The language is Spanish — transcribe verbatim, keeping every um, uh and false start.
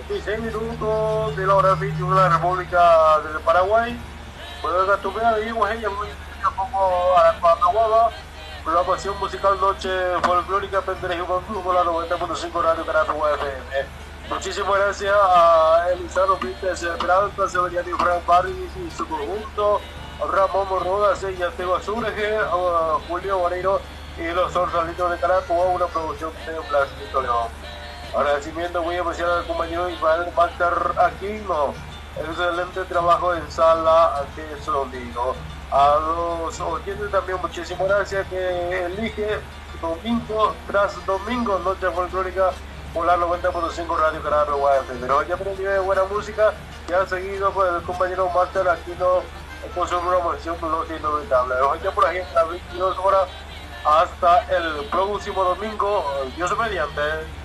veintiséis minutos de la hora veintiuno de la República del Paraguay. Puedo gastar ahí, güey, un poco a la Panaguaba. Programación musical noche folclórica Penderejo con Club, la noventa punto cinco Radio Caracas F M. Muchísimas gracias a Elizardo Pintes, Peralta, Severiano y Frank Barry y su conjunto, a Ramón Morroda, Santiago Azureje, a Julio Moreiro y los Sorsalitos de Caracas, una producción de Blasito León. Agradecimiento muy especial al compañero Ismael Máctar Aquino, excelente trabajo en sala de sonido. A los oyentes también muchísimas gracias que elige domingo tras domingo, noche folclórica por la noventa punto cinco Radio Caracas F M. Pero ya aprendido de buena música y han seguido con el compañero Máctar Aquino con su programación inolvidable. Los ya por ahí en las veintidós horas hasta el próximo domingo, Dios mediante.